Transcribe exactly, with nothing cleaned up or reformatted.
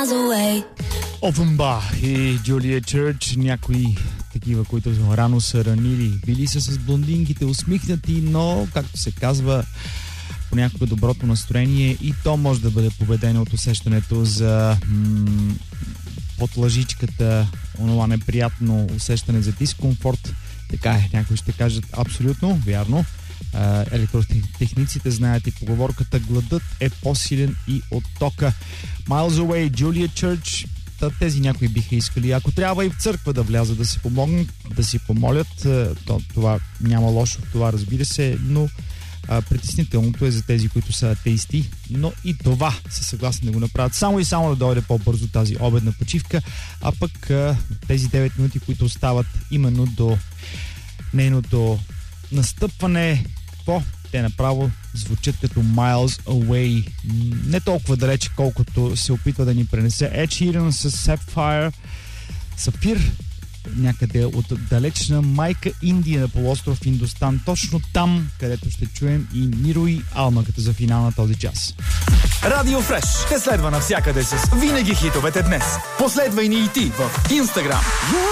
miles away. Офенбах и Джулия Чърч, някои такива, които рано са ранили. Били са с блондинките усмихнати, но, както се казва, понякога доброто настроение и то може да бъде победено от усещането за м- под лъжичката, онова неприятно усещане за дискомфорт. Така е, някои ще кажат абсолютно вярно. Електротехниците знаят и поговорката: гладът е по-силен и от тока. Miles Away, Julia Church. Тези някои биха искали, ако трябва, и в църква да влязат, да си помогнат, да си помолят. То, това няма лошо в това, разбира се, но а, притеснителното е за тези, които са атеисти, но и това са съгласни да го направят. Само и само да дойде по-бързо тази обедна почивка, а пък а, тези девет минути, които остават именно до нейното настъпване, какво? Те направо звучат като Miles Away. Не толкова далече, колкото се опитва да ни пренесе Ed Sheeran с Sapphire. Сапфир, някъде от далечна майка Индия на полуостров Индостан. Точно там, където ще чуем и Миро и Алмаката за финал на този час. Радио Фреш те следва навсякъде с винаги хитовете днес. Последвай ни и ти в Instagram.